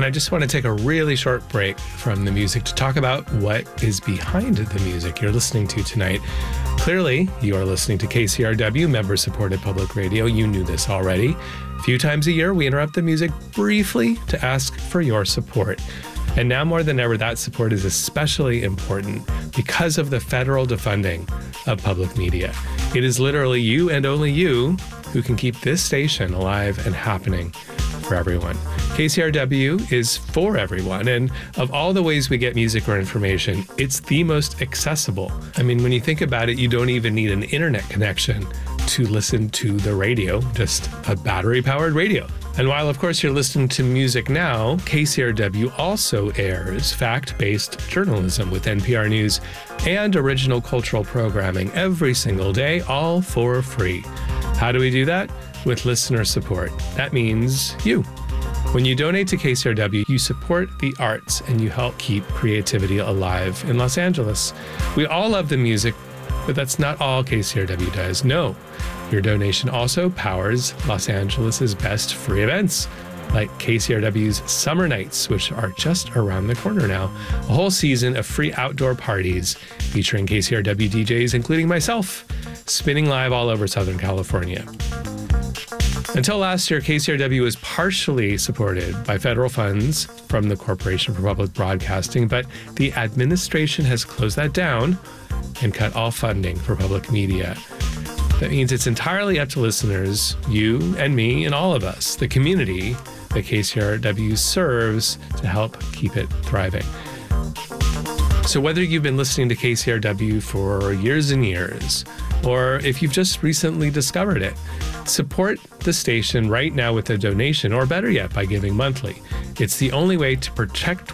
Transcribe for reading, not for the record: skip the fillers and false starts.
And I just want to take a really short break from the music to talk about what is behind the music you're listening to tonight. Clearly, you are listening to KCRW, member-supported public radio. You knew this already. A few times a year, we interrupt the music briefly to ask for your support. And now more than ever, that support is especially important because of the federal defunding of public media. It is literally you and only you who can keep this station alive and happening for everyone. KCRW is for everyone, and of all the ways we get music or information, it's the most accessible. I mean, when you think about it, you don't even need an internet connection to listen to the radio, just a battery-powered radio. And while, of course, you're listening to music now, KCRW also airs fact-based journalism with NPR News and original cultural programming every single day, all for free. How do we do that? With listener support. That means you. When you donate to KCRW, you support the arts and you help keep creativity alive in Los Angeles. We all love the music, but that's not all KCRW does. No, your donation also powers Los Angeles' best free events, like KCRW's Summer Nights, which are just around the corner now. A whole season of free outdoor parties featuring KCRW DJs, including myself, spinning live all over Southern California. Until last year, KCRW was partially supported by federal funds from the Corporation for Public Broadcasting, but the administration has closed that down and cut all funding for public media. That means it's entirely up to listeners, you and me and all of us, the community that KCRW serves, to help keep it thriving. So whether you've been listening to KCRW for years and years, or if you've just recently discovered it, support the station right now with a donation, or better yet, by giving monthly. It's the only way to protect